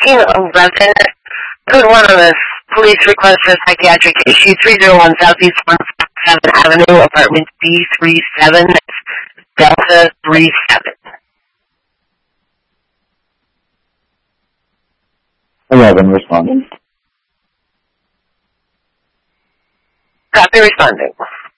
1311. Code 1 on this. Police request for psychiatric issue 301 Southeast 157 Avenue, apartment B37, Delta 37. 11 responding. Copy responding.